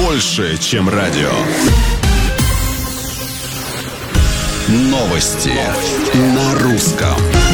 больше, чем радио. Новости на русском.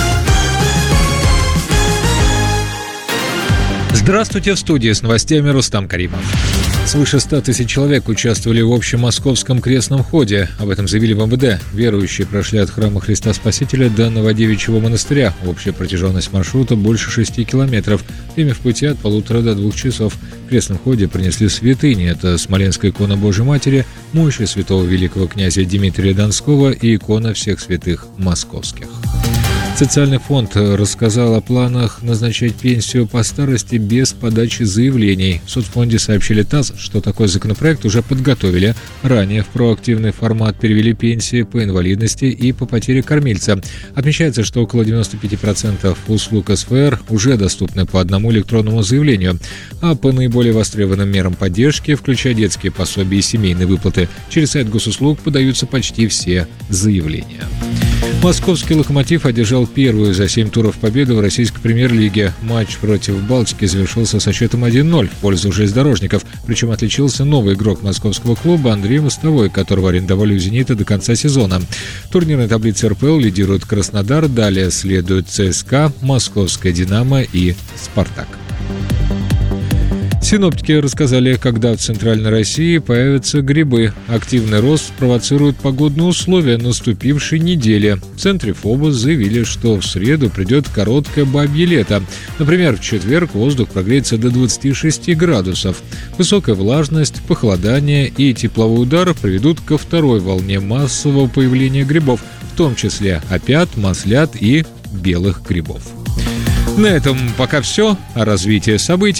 Здравствуйте, в студии с новостями Рустам Каримов. Свыше 100 тысяч человек участвовали в общем московском крестном ходе. Об этом заявили в МВД. Верующие прошли от храма Христа Спасителя до Новодевичьего монастыря. Общая протяженность маршрута больше 6 километров. Время в пути от 1,5 до 2 часов. В крестном ходе принесли святыни. Это Смоленская икона Божьей Матери, мощи святого великого князя Дмитрия Донского и икона всех святых московских. Социальный фонд рассказал о планах назначать пенсию по старости без подачи заявлений. В соцфонде сообщили ТАСС, что такой законопроект уже подготовили. Ранее в проактивный формат перевели пенсии по инвалидности и по потере кормильца. Отмечается, что около 95% услуг СФР уже доступны по одному электронному заявлению. А по наиболее востребованным мерам поддержки, включая детские пособия и семейные выплаты, через сайт госуслуг подаются почти все заявления. Московский «Локомотив» одержал первую за 7 туров победу в российской премьер-лиге. Матч против «Балтики» завершился со счетом 1-0 в пользу железнодорожников. Причем отличился новый игрок московского клуба Андрей Мостовой, которого арендовали у «Зенита» до конца сезона. В турнирной таблице РПЛ лидирует Краснодар, далее следуют ЦСКА, Московская «Динамо» и «Спартак». Синоптики рассказали, когда в Центральной России появятся грибы. Активный рост спровоцируют погодные условия наступившей недели. В центре ФОБОС заявили, что в среду придет короткое бабье лето. Например, в четверг воздух прогреется до 26 градусов. Высокая влажность, похолодание и тепловой удар приведут ко второй волне массового появления грибов, в том числе опят, маслят и белых грибов. На этом пока все. О развитии событий